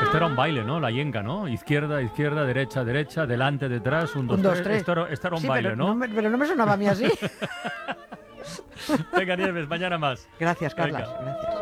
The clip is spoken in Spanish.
Esto era un baile, ¿no? La yenga, ¿no? Izquierda, izquierda, derecha, derecha, delante, detrás, un, dos, tres. Esto era un Sí, baile, pero ¿no? pero no me sonaba a mí así. Venga, Nieves, mañana más. Gracias, Carlas. Venga. Gracias.